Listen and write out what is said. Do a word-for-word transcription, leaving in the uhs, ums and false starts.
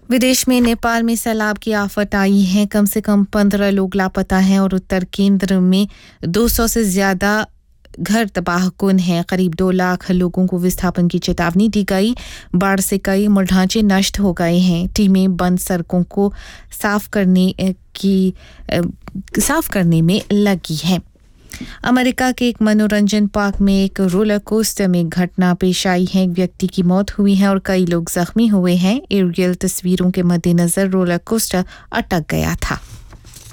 विदेश में नेपाल में सैलाब की आफत आई है। कम से कम पंद्रह लोग लापता हैं और उत्तर केंद्र में दो सौ से ज्यादा घर तबाहकुन हैं। करीब दो लाख लोगों को विस्थापन की चेतावनी दी गई। बाढ़ से कई मूल ढांचे नष्ट हो गए हैं। टीमें बंद सड़कों को साफ करने की साफ करने में लगी हैं। अमेरिका के एक मनोरंजन पार्क में एक रोलर कोस्टर में घटना पेश आई है। एक व्यक्ति की मौत हुई है और कई लोग जख्मी हुए हैं। एरियल तस्वीरों के मद्देनजर रोलर कोस्टर अटक गया था।